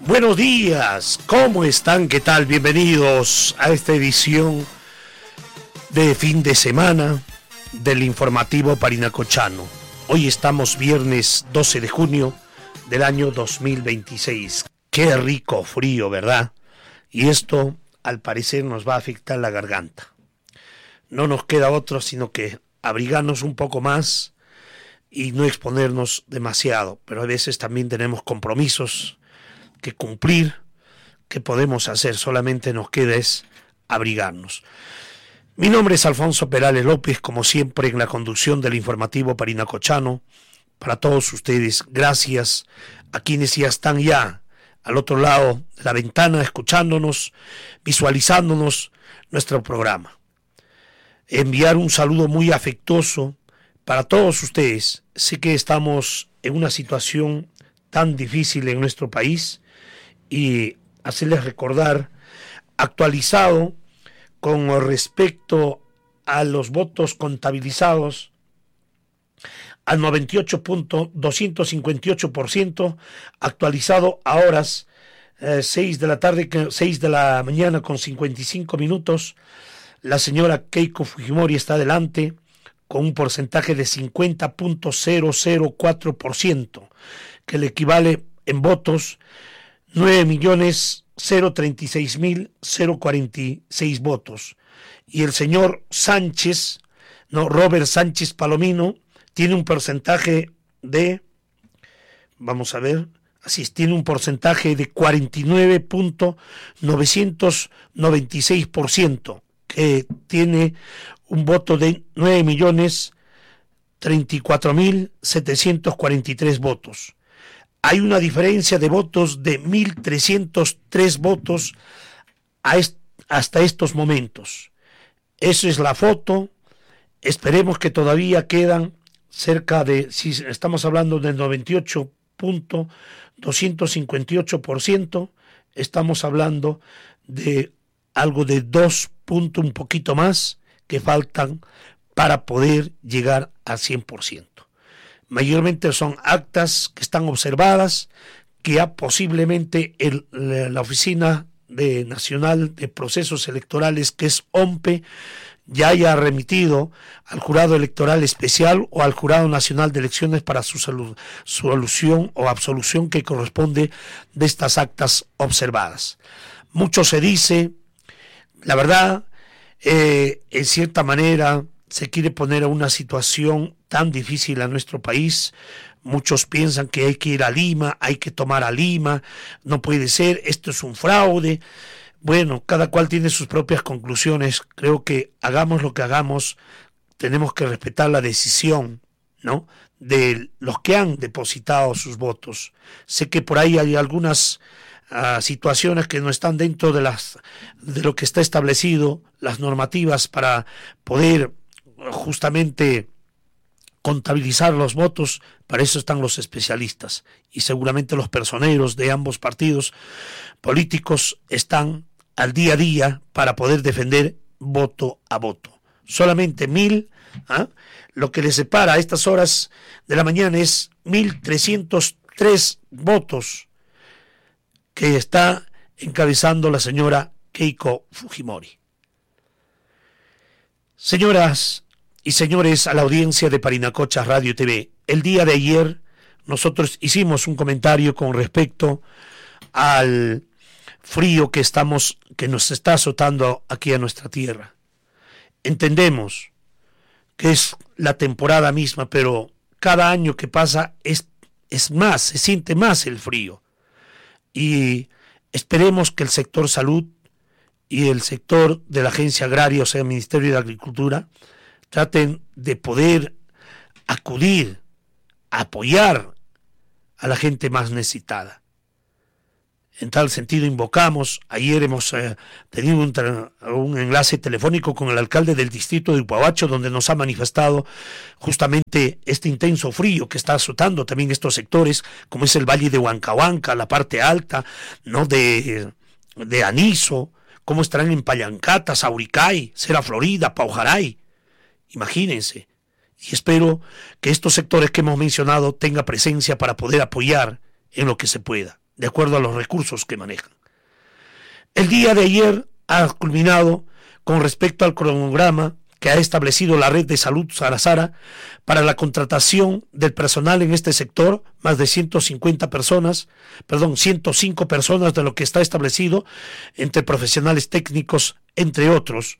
Buenos días, ¿cómo están? ¿Qué tal? Bienvenidos a esta edición de fin de semana del informativo parinacochano. Hoy estamos viernes 12 de junio del año 2026. Qué rico frío, ¿verdad? Y esto, al parecer, nos va a afectar la garganta. No nos queda otro sino que abrigarnos un poco más y no exponernos demasiado. Pero a veces también tenemos compromisos que cumplir. ¿Qué podemos hacer? Solamente nos queda es abrigarnos. Mi nombre es Alfonso Perales López, como siempre en la conducción del informativo parinacochano. Para todos ustedes, gracias a quienes ya están al otro lado de la ventana, escuchándonos, visualizándonos nuestro programa. Enviar un saludo muy afectuoso para todos ustedes. Sé que estamos en una situación tan difícil en nuestro país y hacerles recordar, actualizado con respecto a los votos contabilizados, al 98.258%, actualizado a horas 6 de la tarde, 6 de la mañana con 55 minutos. La señora Keiko Fujimori está adelante con un porcentaje de 50.004%, que le equivale en votos 9.036.046 votos. Y el señor Sánchez, Robert Sánchez Palomino, tiene un porcentaje de, tiene un porcentaje de 49.996%, que tiene un voto de 9.034.743 votos. Hay una diferencia de votos de 1.303 votos hasta estos momentos. Eso es la foto. Esperemos que todavía quedan cerca de, si estamos hablando del 98.258%, estamos hablando de algo de 2 puntos, un poquito más, que faltan para poder llegar al 100%. Mayormente son actas que están observadas, que ya posiblemente la Oficina Nacional de Procesos Electorales, que es OMPE, ya haya remitido al Jurado Electoral Especial o al Jurado Nacional de Elecciones para su solución o absolución que corresponde de estas actas observadas. Mucho se dice, la verdad, en cierta manera se quiere poner a una situación tan difícil a nuestro país. Muchos piensan que hay que ir a Lima, hay que tomar a Lima, no puede ser, esto es un fraude. Bueno, cada cual tiene sus propias conclusiones. Creo que hagamos lo que hagamos, tenemos que respetar la decisión, ¿no?, de los que han depositado sus votos. Sé que por ahí hay algunas situaciones que no están dentro de lo que está establecido, las normativas para poder justamente contabilizar los votos. Para eso están los especialistas, y seguramente los personeros de ambos partidos políticos están al día a día para poder defender voto a voto. Solamente lo que les separa a estas horas de la mañana es 1.303 votos que está encabezando la señora Keiko Fujimori. Señoras y señores, a la audiencia de Parinacocha Radio TV, el día de ayer nosotros hicimos un comentario con respecto al frío que nos está azotando aquí a nuestra tierra. Entendemos que es la temporada misma, pero cada año que pasa es más, se siente más el frío. Y esperemos que el sector salud y el sector de la agencia agraria, o sea, el Ministerio de Agricultura, traten de poder acudir, a apoyar a la gente más necesitada. En tal sentido invocamos, ayer hemos tenido un enlace telefónico con el alcalde del distrito de Upabacho, donde nos ha manifestado justamente este intenso frío que está azotando también estos sectores, como es el valle de Huancahuanca, la parte alta, ¿no?, de Aniso, cómo estarán en Pallancata, Sauricay, Cera Florida, Paujaray. Imagínense. Y espero que estos sectores que hemos mencionado tengan presencia para poder apoyar en lo que se pueda. de acuerdo a los recursos que manejan. El día de ayer ha culminado con respecto al cronograma que ha establecido la Red de Salud Sarasara para la contratación del personal en este sector, más de 105 personas de lo que está establecido entre profesionales técnicos, entre otros.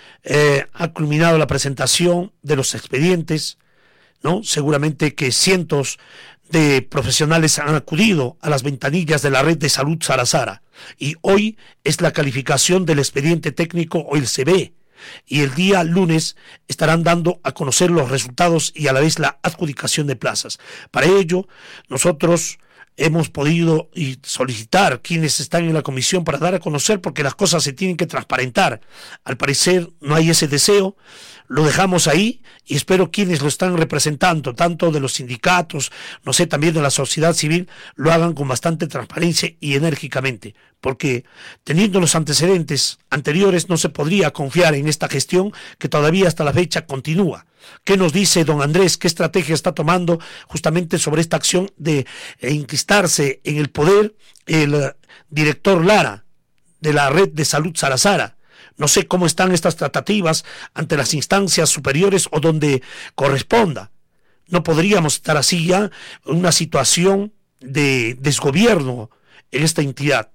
Ha culminado la presentación de los expedientes, ¿no? Seguramente que cientos de profesionales han acudido a las ventanillas de la Red de Salud Sarasara y hoy es la calificación del expediente técnico o el CB. Y el día lunes estarán dando a conocer los resultados y a la vez la adjudicación de plazas. Para ello, nosotros hemos podido solicitar quienes están en la comisión para dar a conocer, porque las cosas se tienen que transparentar. Al parecer no hay ese deseo, lo dejamos ahí y espero quienes lo están representando, tanto de los sindicatos, no sé, también de la sociedad civil, lo hagan con bastante transparencia y enérgicamente, porque teniendo los antecedentes anteriores no se podría confiar en esta gestión que todavía hasta la fecha continúa. ¿Qué nos dice don Andrés? ¿Qué estrategia está tomando justamente sobre esta acción de enquistarse en el poder el director Lara de la Red de Salud Sarasara? No sé cómo están estas tratativas ante las instancias superiores o donde corresponda. No podríamos estar así ya en una situación de desgobierno en esta entidad.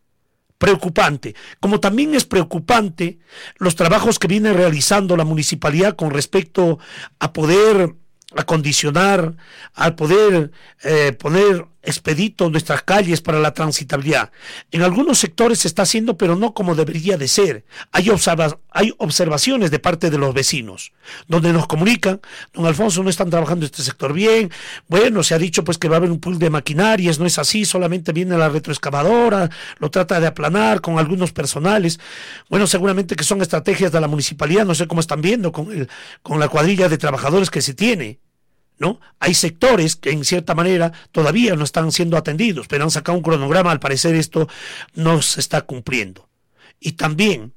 Preocupante, como también es preocupante los trabajos que viene realizando la municipalidad con respecto a poder acondicionar, al poder poner expedito nuestras calles para la transitabilidad. En algunos sectores se está haciendo, pero no como debería de ser. Hay observaciones de parte de los vecinos, donde nos comunican: don Alfonso, no están trabajando este sector bien, bueno, se ha dicho pues que va a haber un pool de maquinarias, no es así, solamente viene la retroexcavadora, lo trata de aplanar con algunos personales. Bueno, seguramente que son estrategias de la municipalidad, no sé cómo están viendo con la cuadrilla de trabajadores que se tiene, ¿no? Hay sectores que en cierta manera todavía no están siendo atendidos, pero han sacado un cronograma, al parecer esto no se está cumpliendo. Y también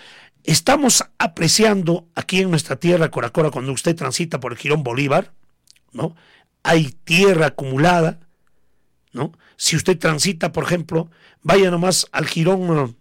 estamos apreciando aquí en nuestra tierra, Coracora, cuando usted transita por el Jirón Bolívar, ¿no? Hay tierra acumulada, ¿no? Si usted transita, por ejemplo, vaya nomás al Jirón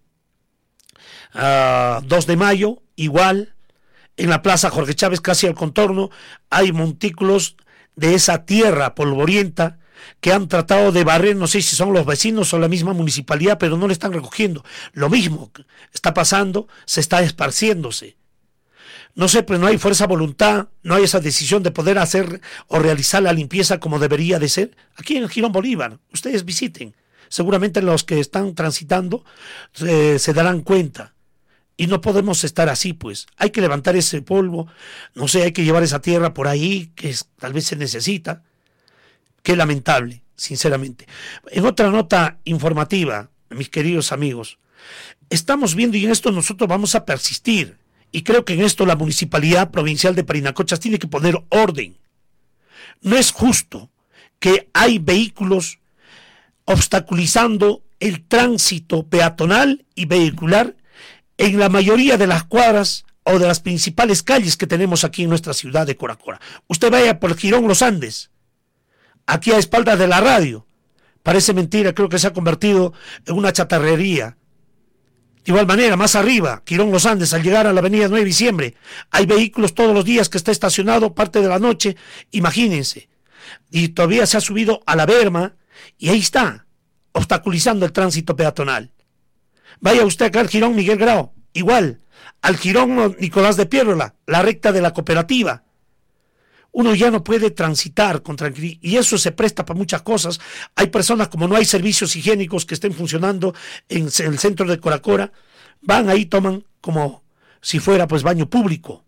2 de Mayo, igual, en la Plaza Jorge Chávez, casi al contorno, hay montículos de esa tierra polvorienta que han tratado de barrer, no sé si son los vecinos o la misma municipalidad, pero no le están recogiendo. Lo mismo está pasando, se está esparciéndose. No sé, pero no hay fuerza, voluntad, no hay esa decisión de poder hacer o realizar la limpieza como debería de ser. Aquí en el Jirón Bolívar, ustedes visiten, seguramente los que están transitando se darán cuenta. Y no podemos estar así, pues. Hay que levantar ese polvo, no sé, hay que llevar esa tierra por ahí, tal vez se necesita. Qué lamentable, sinceramente. En otra nota informativa, mis queridos amigos, estamos viendo, y en esto nosotros vamos a persistir, y creo que en esto la Municipalidad Provincial de Parinacochas tiene que poner orden. No es justo que hay vehículos obstaculizando el tránsito peatonal y vehicular en la mayoría de las cuadras o de las principales calles que tenemos aquí en nuestra ciudad de Coracora. Usted vaya por el Jirón Los Andes, aquí a espaldas de la radio. Parece mentira, creo que se ha convertido en una chatarrería. De igual manera, más arriba, Jirón Los Andes, al llegar a la avenida 9 de diciembre, hay vehículos todos los días que está estacionado parte de la noche, imagínense. Y todavía se ha subido a la berma y ahí está, obstaculizando el tránsito peatonal. Vaya usted acá al Jirón Miguel Grau, igual, al Jirón Nicolás de Piérola, la recta de la cooperativa. Uno ya no puede transitar con tranquilidad y eso se presta para muchas cosas. Hay personas, como no hay servicios higiénicos que estén funcionando en el centro de Coracora, van ahí, toman como si fuera pues baño público.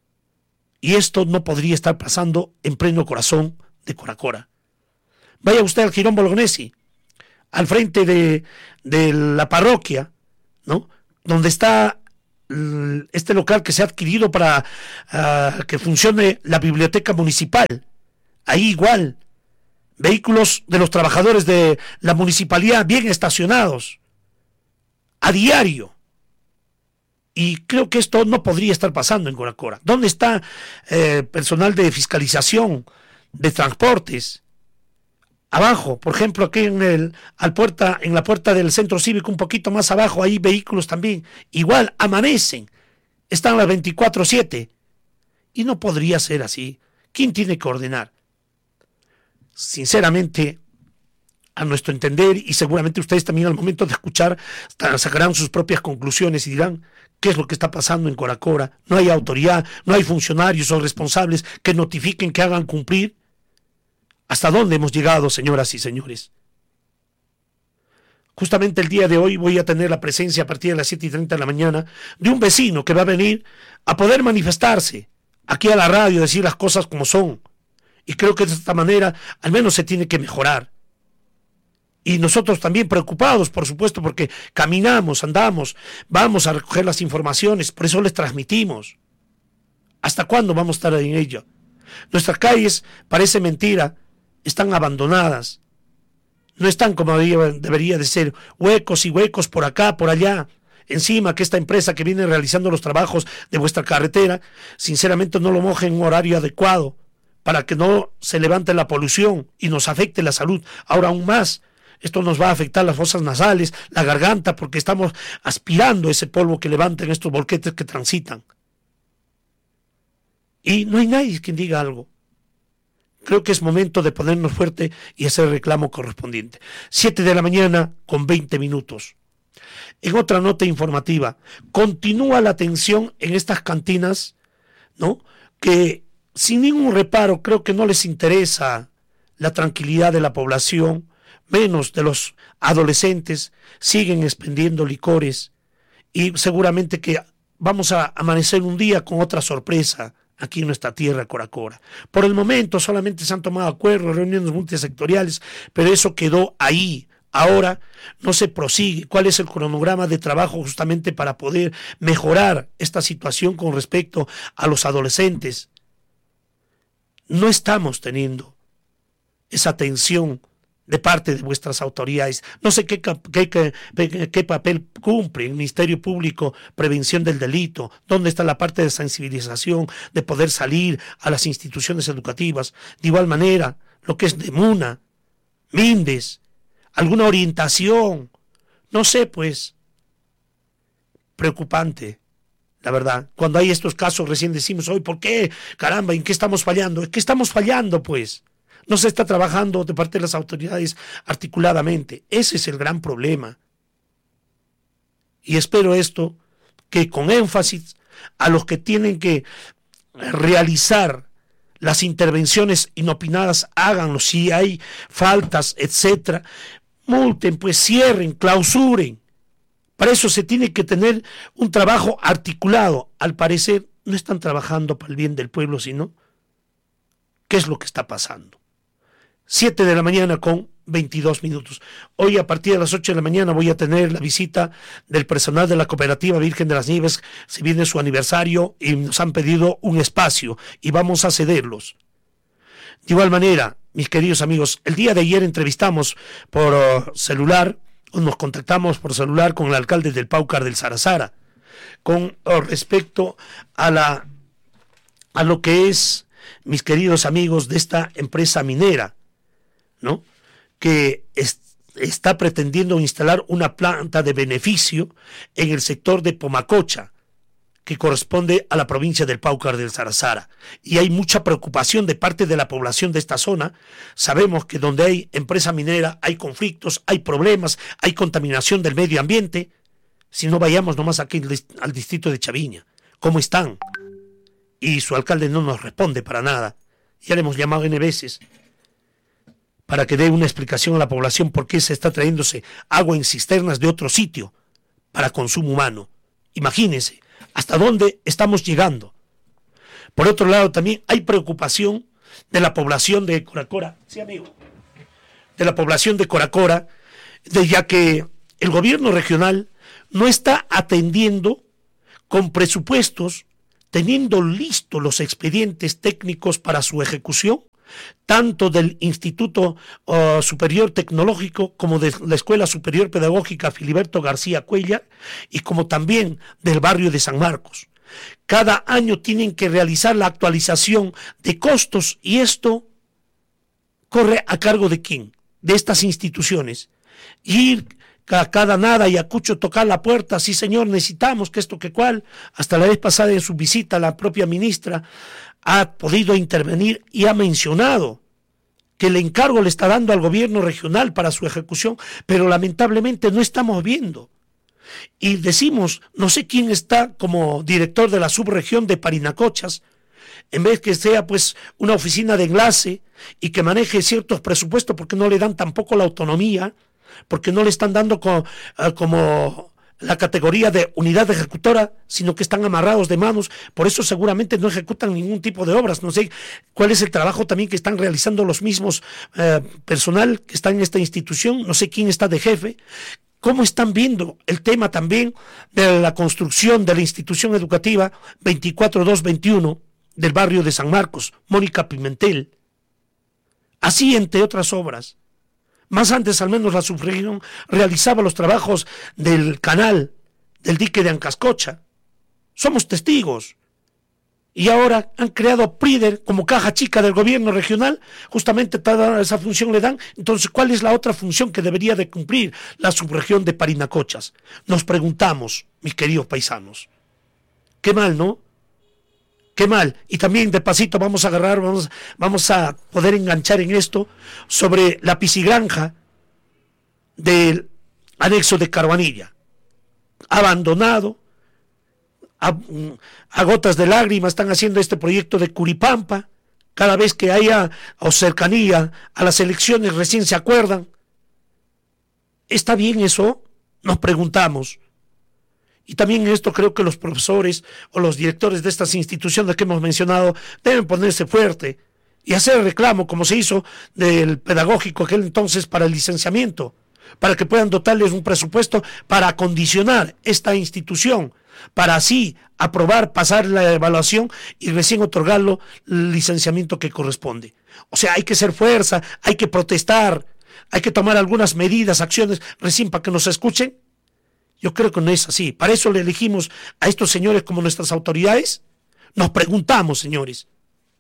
Y esto no podría estar pasando en pleno corazón de Coracora. Vaya usted al Jirón Bolognesi, al frente de la parroquia, ¿no? Donde está este local que se ha adquirido para que funcione la biblioteca municipal. Ahí igual, vehículos de los trabajadores de la municipalidad bien estacionados, a diario. Y creo que esto no podría estar pasando en Coracora. ¿Dónde está personal de fiscalización, de transportes? Abajo, por ejemplo, aquí en la puerta del centro cívico, un poquito más abajo, hay vehículos también. Igual, amanecen, están las 24/7. Y no podría ser así. ¿Quién tiene que ordenar? Sinceramente, a nuestro entender, y seguramente ustedes también al momento de escuchar sacarán sus propias conclusiones y dirán qué es lo que está pasando en Coracora. No hay autoridad, no hay funcionarios o responsables que notifiquen, que hagan cumplir. ¿Hasta dónde hemos llegado, señoras y señores? Justamente el día de hoy voy a tener la presencia a partir de las 7:30 de la mañana de un vecino que va a venir a poder manifestarse aquí a la radio, decir las cosas como son. Y creo que de esta manera al menos se tiene que mejorar. Y nosotros también preocupados, por supuesto, porque caminamos, andamos, vamos a recoger las informaciones, por eso les transmitimos. ¿Hasta cuándo vamos a estar en ello? Nuestras calles, parece mentira, están abandonadas. No están como debería de ser, huecos y huecos por acá, por allá. Encima que esta empresa que viene realizando los trabajos de vuestra carretera, sinceramente no lo moje en un horario adecuado para que no se levante la polución y nos afecte la salud. Ahora aún más, esto nos va a afectar las fosas nasales, la garganta, porque estamos aspirando ese polvo que levantan estos volquetes que transitan. Y no hay nadie quien diga algo. Creo que es momento de ponernos fuerte y hacer el reclamo correspondiente. 7:20 a.m. En otra nota informativa, continúa la tensión en estas cantinas, ¿no? Que sin ningún reparo creo que no les interesa la tranquilidad de la población, menos de los adolescentes, siguen expendiendo licores y seguramente que vamos a amanecer un día con otra sorpresa aquí en nuestra tierra, Coracora. Por el momento solamente se han tomado acuerdos, reuniones multisectoriales, pero eso quedó ahí. Ahora no se prosigue. ¿Cuál es el cronograma de trabajo justamente para poder mejorar esta situación con respecto a los adolescentes? No estamos teniendo esa atención de parte de vuestras autoridades. No sé qué papel cumple el Ministerio Público, prevención del delito, dónde está la parte de sensibilización, de poder salir a las instituciones educativas. De igual manera, lo que es de MUNA, Mindes, alguna orientación, no sé, pues, preocupante, la verdad. Cuando hay estos casos recién decimos, hoy, ¿por qué? Caramba, ¿en qué estamos fallando? ¿En qué estamos fallando, pues? No se está trabajando de parte de las autoridades articuladamente. Ese es el gran problema. Y espero esto, que con énfasis a los que tienen que realizar las intervenciones inopinadas, háganlo. Si hay faltas, etcétera, multen, pues cierren, clausuren. Para eso se tiene que tener un trabajo articulado. Al parecer no están trabajando para el bien del pueblo, sino ¿qué es lo que está pasando? 7:22 a.m. Hoy a partir de las 8 de la mañana voy a tener la visita del personal de la Cooperativa Virgen de las Nieves. Se viene su aniversario y nos han pedido un espacio y vamos a cederlos. De igual manera, mis queridos amigos, el día de ayer entrevistamos por celular, nos contactamos por celular con el alcalde del Paucar del Sarasara, con respecto a lo que es, mis queridos amigos, de esta empresa minera, ¿no? Que está pretendiendo instalar una planta de beneficio en el sector de Pomacocha, que corresponde a la provincia del Paucar del Sarasara. Y hay mucha preocupación de parte de la población de esta zona. Sabemos que donde hay empresa minera hay conflictos, hay problemas, hay contaminación del medio ambiente. Si no, vayamos nomás aquí al distrito de Chaviña. ¿Cómo están? Y su alcalde no nos responde para nada. Ya le hemos llamado N veces para que dé una explicación a la población por qué se está trayéndose agua en cisternas de otro sitio para consumo humano. Imagínense hasta dónde estamos llegando. Por otro lado, también hay preocupación de la población de Coracora, sí, amigo, de la población de Coracora, ya que el gobierno regional no está atendiendo con presupuestos, teniendo listos los expedientes técnicos para su ejecución, tanto del Instituto Superior Tecnológico como de la Escuela Superior Pedagógica Filiberto García Cuellar y como también del barrio de San Marcos. Cada año tienen que realizar la actualización de costos y esto corre a cargo ¿de quién? de estas instituciones, ir a cada nada y a Cucho tocar la puerta, sí señor, necesitamos que esto que cual. Hasta la vez pasada en su visita la propia ministra ha podido intervenir y ha mencionado que el encargo le está dando al gobierno regional para su ejecución, pero lamentablemente no estamos viendo. Y decimos, no sé quién está como director de la subregión de Parinacochas, en vez que sea pues una oficina de enlace y que maneje ciertos presupuestos, porque no le dan tampoco la autonomía, porque no le están dando como la categoría de unidad ejecutora, sino que están amarrados de manos, por eso seguramente no ejecutan ningún tipo de obras. No sé cuál es el trabajo también que están realizando los mismos personal que está en esta institución, no sé quién está de jefe. ¿Cómo están viendo el tema también de la construcción de la institución educativa 24221 del barrio de San Marcos, Mónica Pimentel? Así, entre otras obras. Más antes, al menos, la subregión realizaba los trabajos del canal, del dique de Ancascocha. Somos testigos. Y ahora han creado PRIDER como caja chica del gobierno regional, justamente toda esa función le dan. Entonces, ¿cuál es la otra función que debería de cumplir la subregión de Parinacochas? Nos preguntamos, mis queridos paisanos. Qué mal, ¿no? Qué mal. Y también de pasito vamos a poder enganchar en esto sobre la piscigranja del anexo de Carvanilla. Abandonado, a gotas de lágrimas están haciendo este proyecto de Curipampa. Cada vez que haya o cercanía a las elecciones recién se acuerdan. ¿Está bien eso? Nos preguntamos. Y también en esto creo que los profesores o los directores de estas instituciones que hemos mencionado deben ponerse fuerte y hacer reclamo, como se hizo del pedagógico aquel entonces para el licenciamiento, para que puedan dotarles un presupuesto para acondicionar esta institución, para así aprobar, pasar la evaluación y recién otorgarlo el licenciamiento que corresponde. O sea, hay que ser fuerza, hay que protestar, hay que tomar algunas medidas, acciones, recién para que nos escuchen. Yo creo que no es así. Para eso le elegimos a estos señores como nuestras autoridades. Nos preguntamos, señores.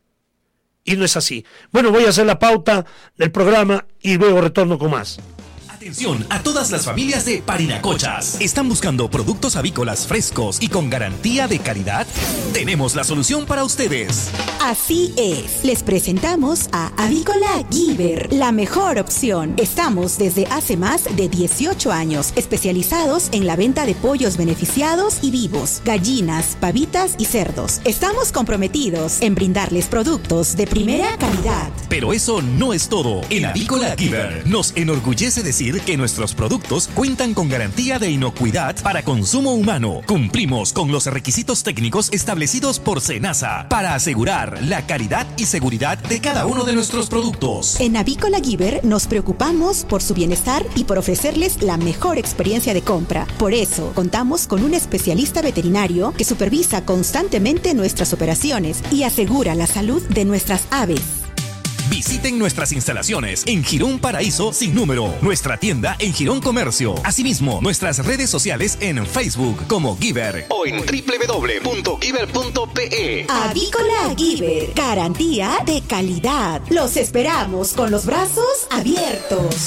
Y no es así. Bueno, voy a hacer la pauta del programa y luego retorno con más. Atención a todas las familias de Parinacochas. ¿Están buscando productos avícolas frescos y con garantía de calidad? Tenemos la solución para ustedes. Así es. Les presentamos a Avícola Giver, la mejor opción. Estamos desde hace más de 18 años especializados en la venta de pollos beneficiados y vivos, gallinas, pavitas y cerdos. Estamos comprometidos en brindarles productos de primera calidad. Pero eso no es todo. En Avícola Giver nos enorgullece decir que nuestros productos cuentan con garantía de inocuidad para consumo humano. Cumplimos con los requisitos técnicos establecidos por SENASA para asegurar la calidad y seguridad de cada uno de nuestros productos. En Avícola Giver nos preocupamos por su bienestar y por ofrecerles la mejor experiencia de compra. Por eso, contamos con un especialista veterinario que supervisa constantemente nuestras operaciones y asegura la salud de nuestras aves. Visiten nuestras instalaciones en Girón Paraíso sin número, nuestra tienda en Girón Comercio, asimismo nuestras redes sociales en Facebook como Giver o en www.giver.pe. Avícola Giver, garantía de calidad. Los esperamos con los brazos abiertos.